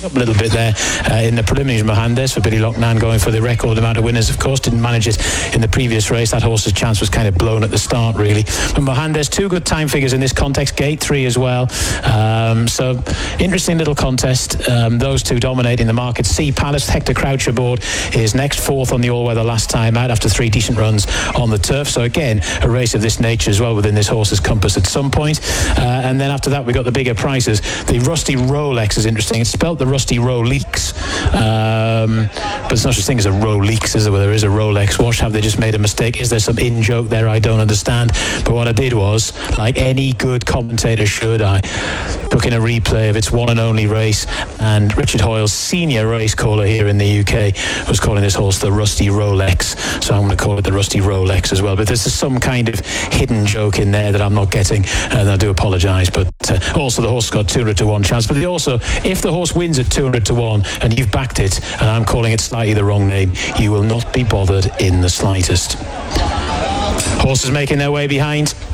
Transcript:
up a little bit there in the preliminaries. Mohandes for Billy Loughnane going for the record amount of winners. Of course, didn't manage it in the previous race. That horse's chance was kind of blown at the start, really. But Mohandes, 2 good time figures in this context. Gate 3 as well. So interesting little contest. Those 2 dominating the market. Sea Palace, Hector Crouch aboard, is next, 4th on the all-weather last time out after 3 decent runs on the turf. So again, a race of this nature as well within this horse's compass at some point. And then after that, we got the bigger prices. The Rusty Rolex is interesting. It's spelt the Rusty Rolex, but it's not such a thing as a Rolex, is there? Well, there is a Rolex watch. Have they just made a mistake? Is there some in-joke there? I don't understand. But what I did was, like any good commentator should, I took in a replay of its one and only race, and Richard Hoyle, senior race caller here in the UK, was calling this horse the Rusty Rolex. So I'm going to call it the Rusty Rolex as well. But there's some kind of hidden joke in there that I'm not getting, and I do apologise. But also the horse got 200 to 1 chance. But also, if the horse wins at 200 to 1 and you've backed it, and I'm calling it slightly the wrong name, you will not be bothered in the slightest. Horses making their way behind.